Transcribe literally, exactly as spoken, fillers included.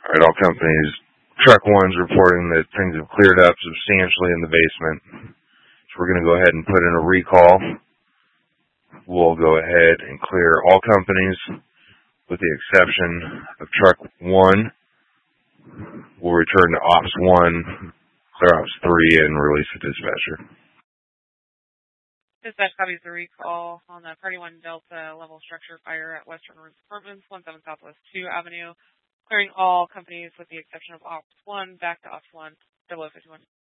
All right, all companies. Truck one's reporting that things have cleared up substantially in the basement. So we're going to go ahead and put in a recall. We'll go ahead and clear all companies with the exception of truck one. We'll return to ops one, clear ops three, and release the dispatcher. Dispatch copies the recall on the Party one Delta level structure fire at Western Roots Apartments, one seven Southwest two Avenue, clearing all companies with the exception of ops one, back to ops one, double oh fifty-one.